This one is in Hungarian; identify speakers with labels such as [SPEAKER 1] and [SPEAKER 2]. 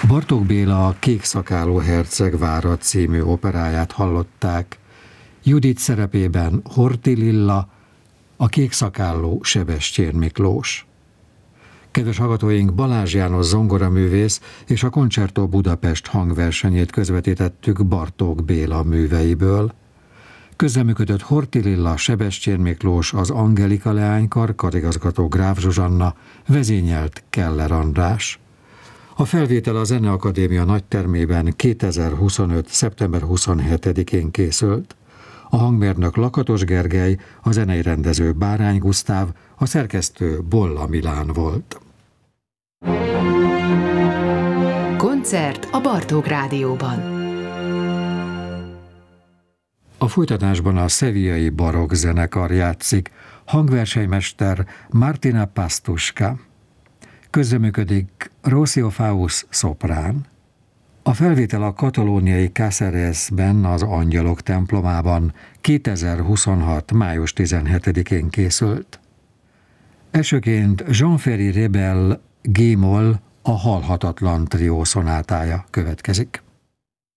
[SPEAKER 1] Bartók Béla a Kék szakálú herceg vára című operáját hallották. Judit szerepében Horthy Lilla, a Kék szakálú Sebestyén Miklós. Kedves hallgatóink, Balázs János zongoraművész és a Concerto Budapest hangversenyét közvetítettük Bartók Béla műveiből. Közreműködött Horthy Lilla, Sebestyén Miklós, az Angelika leánykar, karigazgató Gráf Zsuzsanna, vezényelt Keller András. A felvétel a Zeneakadémia nagytermében 2025. szeptember 27-én készült. A hangmérnök Lakatos Gergely, a zenei rendező Bárány Gusztáv, a szerkesztő Bolla Milán volt.
[SPEAKER 2] Koncert a Bartók Rádióban.
[SPEAKER 1] A folytatásban a Sevillai Barokk zenekar játszik, hangversenymester Martina Pastuska. Közreműködik Rocio Faust szoprán. A felvétel a katalóniai Cáceresben, az Angyalok templomában 2026. május 17-én készült. Elsőként Jean-Ferry Rebel G-moll, a Halhatatlan trió szonátája következik.